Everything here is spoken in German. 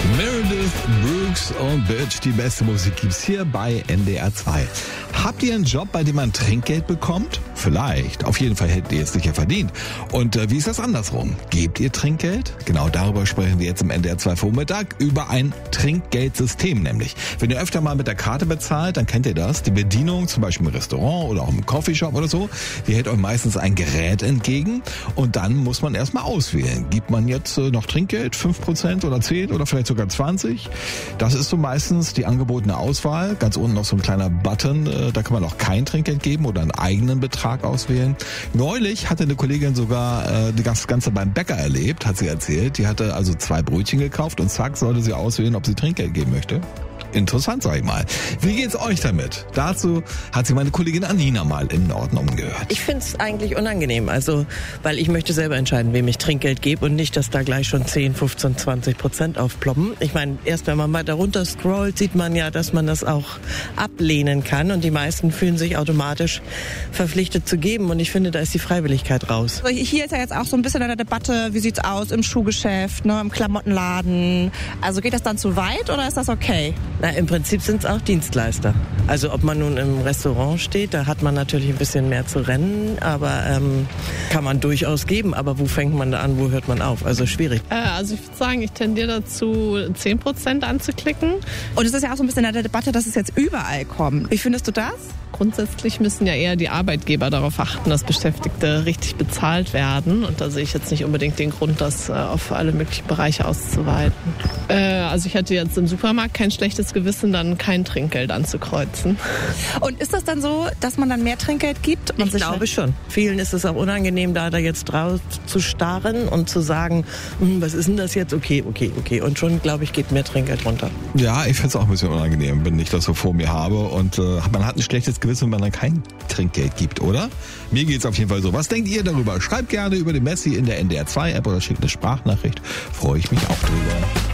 Meredith Brooks und Bitch, die beste Musik gibt's hier bei NDR 2. Habt ihr einen Job, bei dem man Trinkgeld bekommt? Vielleicht. Auf jeden Fall hättet ihr es sicher verdient. Und wie ist das andersrum? Gebt ihr Trinkgeld? Genau darüber sprechen wir jetzt im NDR 2 Vormittag, über ein Trinkgeldsystem nämlich. Wenn ihr öfter mal mit der Karte bezahlt, dann kennt ihr das. Die Bedienung, zum Beispiel im Restaurant oder auch im Coffeeshop oder so, die hält euch meistens ein Gerät entgegen und dann muss man erstmal auswählen. Gibt man jetzt noch Trinkgeld, 5% oder 10 oder vielleicht sogar 20? Das ist so meistens die angebotene Auswahl. Ganz unten noch so ein kleiner Button, da kann man auch kein Trinkgeld geben oder einen eigenen Betrag auswählen. Neulich hatte eine Kollegin sogar das Ganze beim Bäcker erlebt, hat sie erzählt. Die hatte also 2 Brötchen gekauft und zack, sollte sie auswählen, ob sie Trinkgeld geben möchte. Interessant, sag ich mal. Wie geht's euch damit? Dazu hat sich meine Kollegin Anina mal in Norden umgehört. Ich find's eigentlich unangenehm, weil ich möchte selber entscheiden, wem ich Trinkgeld gebe und nicht, dass da gleich schon 10, 15, 20% aufploppen. Ich meine, erst wenn man mal darunter scrollt, sieht man ja, dass man das auch ablehnen kann und die meisten fühlen sich automatisch verpflichtet zu geben und ich finde, da ist die Freiwilligkeit raus. Also hier ist ja jetzt auch so ein bisschen eine Debatte, wie sieht's aus im Schuhgeschäft, im Klamottenladen. Also geht das dann zu weit oder ist das okay? Na, im Prinzip sind es auch Dienstleister. Also ob man nun im Restaurant steht, da hat man natürlich ein bisschen mehr zu rennen, aber kann man durchaus geben. Aber wo fängt man da an, wo hört man auf? Also schwierig. Also ich würde sagen, ich tendiere dazu, 10% anzuklicken. Und es ist ja auch so ein bisschen in der Debatte, dass es jetzt überall kommt. Wie findest du das? Grundsätzlich müssen ja eher die Arbeitgeber darauf achten, dass Beschäftigte richtig bezahlt werden. Und da sehe ich jetzt nicht unbedingt den Grund, das auf alle möglichen Bereiche auszuweiten. Also ich hätte jetzt im Supermarkt kein schlechtes Gewissen, dann kein Trinkgeld anzukreuzen. Und ist das dann so, dass man dann mehr Trinkgeld gibt? Ich glaube schon. Vielen ist es auch unangenehm, da jetzt drauf zu starren und zu sagen, was ist denn das jetzt? Okay. Und schon, glaube ich, geht mehr Trinkgeld runter. Ja, ich finde es auch ein bisschen unangenehm, wenn ich das so vor mir habe. Und man hat ein schlechtes Gewissen, wenn man dann kein Trinkgeld gibt, oder? Mir geht's auf jeden Fall so. Was denkt ihr darüber? Schreibt gerne über den Messi in der NDR 2 App oder schickt eine Sprachnachricht. Freue ich mich auch drüber.